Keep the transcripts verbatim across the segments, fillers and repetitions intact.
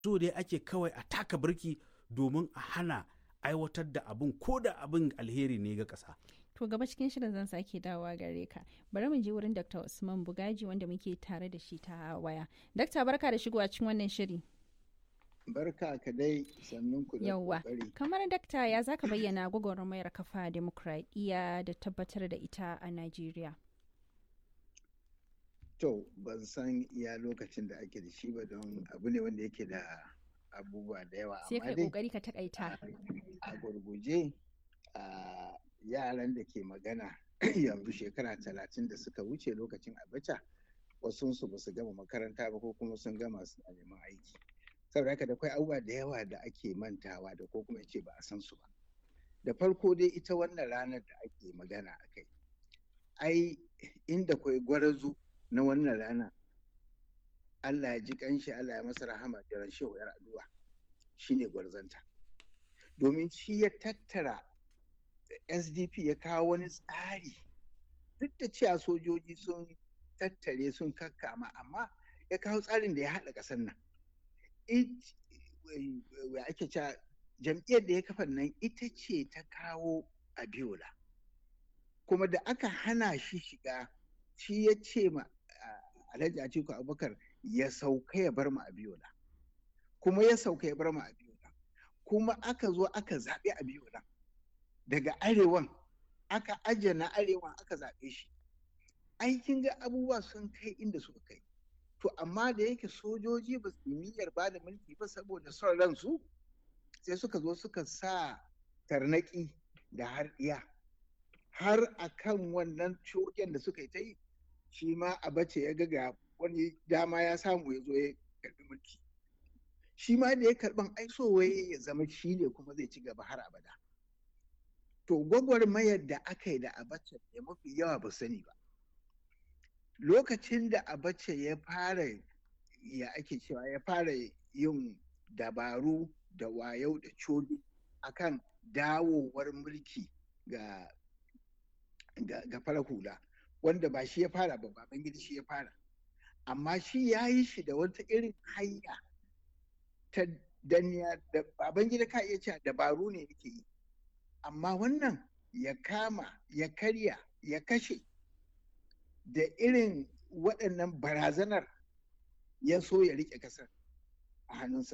so dai ake kawai a taka birki domin a hana aiwatar da abin ko da abin alheri ne ga ƙasa. To gaba cikin shirin zan sake dawowa gare ka. Bari mu je wurin Doctor Usman Bugaji wanda muke tare da shi ta waya. Dakta barka da shigowa cikin wannan shiri. Barka ka dai sannun ku da Yawwa. kokari. Kamar dakta ya zaka bayyana gwagwarmayar kafa demokradiyya da tabbatar da ita a Najeriya. To ban san iya lokacin da ake da shi ba don abu ne wanda yake da abubuwa da yawa. Sai kai kokari ka takaita. A gurguje a yaran da ke magana yanzu shekara talatin da suka wuce lokacin Abacha wasunsu ba su gama makaranta ba ko kuma sun gama su neman aiki. Saboda haka da akwai abubuwa da yawa da ake mantawa da ko kuma ce ba a san su ba. Da farko dai ita wannan ranar da ake magana a kai. Ai inda kwai gwarazu na wannan rana Allah ya ji kanshi Allah ya masa rahama da Shehu Yar'adua shine gwarzanta. Domin shi ya tattara S D P ya kawo wani tsari duk da cewa sojoji sun tattare sun kakkama amma ya kawo tsarin da ya haɗa ƙasar nan. Ya ake cewa jam'iyyar da ya kafa nan ita ce ta kawo Abiola kuma da aka hana shi shiga shi ya ce ma Alhaji Atiku Abubakar ya sauka ya bar mu Abiola kuma ya sauka ya bar mu Abiola kuma aka zo aka zaɓi Abiola daga arewan aka ajiye na arewan aka zaɓe shi aikin ga abubuwa sun kai inda suka kai to amma da yake sojoji ba su niyyar ba da mulki ba saboda son ransu sai suka zo suka sa tarnaki da harɗiya har akan wannan coken da suka yi ta yi shi ma Abacha ya ga wani dama ya samu ya zo ya karɓi mulki shi ma da ya karɓan aisowaye ya zama shi ne kuma zai ci gaba har abada to gwagwarmayar da aka yi da Abacha da mafi yawa ba sani ba lokacin da Abacha ya fara ya ake cewa ya fara yin dabaru da wayau da codi akan dawowar mulki ga ga, ga farar hula wanda ba shi ya fara ba Babangida shi ya fara amma shi ya yi shi da wata irin hanya ta danniya da Babangida ka iya cewa dabaru ne yake yi amma wannan ya kama ya karya ya kashe da irin waɗannan barazanar ya so ya riƙe ƙasar a hannunsa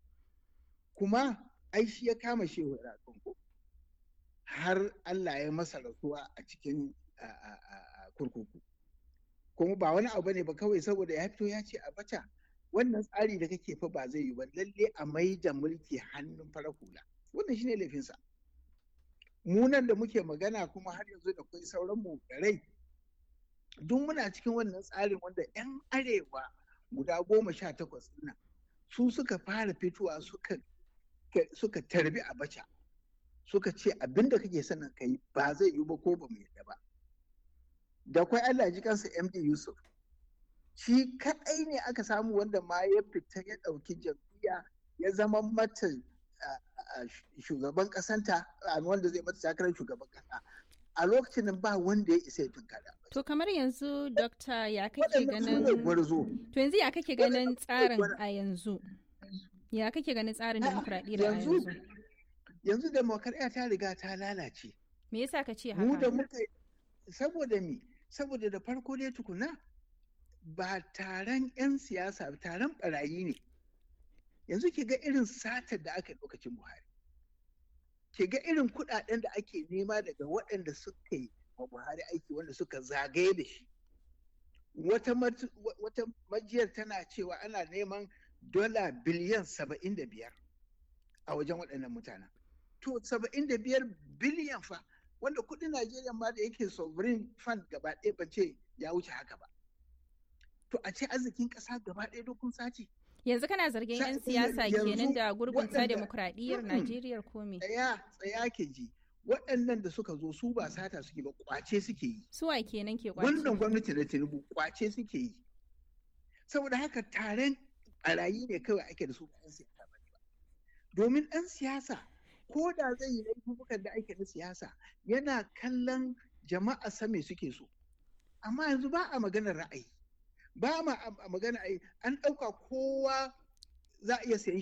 kuma ai shi ya kama Shehu Yar'adua har Allah ya masa rasuwa a cikin kurkuku kuma ba wani abu ne ba kawai saboda ya fito ya ce Abacha wannan tsari da kake fa ba zai yi ba lalle a mai da mulki hannun farar hula wannan shine laifinsa mu nan da muke magana kuma har yanzu da kai sauran mu da rai duk muna cikin wannan tsarin wanda yan arewa guda goma sha takwas nan su suka fara fitowa suka suka tarbi Abacha suka ce abinda kake sanin kai ba zai yi ba ko ba mu yadda ba da kwai Allah ji kansa M D Yusuf shi kaɗai ne aka samu wanda ma ya fita ya ɗauki jam'iyya ya zama mata shugaban ƙasanta wanda zai mata takarar shugaban ƙasa a lokacin nan ba wanda ya isa ya tunkara. To kamar yanzu dokta ya kake ganin to yanzu ya kake ganin tsarin a yanzu ya kake ganin tsarin demokradiyyar a yanzu yanzu demokradiyya ta riga ta lalace. Me yasa ka ce haka? Mu da muka saboda me saboda da farko dai tukuna ba taron 'yan siyasa taron barayi ne yanzu ki ga irin satar da aka lokacin Buhari ki ga irin kudaden da ake nema daga waɗanda suka yi wa Buhari aiki wanda suka zagaye da shi wata wata majiyar tana cewa ana neman dola biliyan saba'in da biyar a wajen waɗannan mutanen to saba'in da biyar biliyan fa wanda kudin Najeriya ma da yake sovereign fund gaba ɗaya ba ce ya wuce haka ba. To a ce arzikin ƙasa gaba ɗaya dokun sace. Yanzu kana zargin 'yan siyasa kenan da gurgunta demokradiyyar Najeriya ko me? Tsaya tsaya ke ji. Waɗannan da suka zo su ba sata suke ba kwace suke yi. Suwa kenan ke kwace? Wannan gwamnati da Tinubu kwace suke yi. Saboda haka taron ɓarayi ne kawai ake da su ba 'yan siyasa ba. Domin ɗan siyasa ko da zai yi laifukan da ake na siyasa yana kallon jama'a same suke so amma yanzu ba a maganar ra'ayi ba ma a magana ai an ɗauka kowa za a iya sayan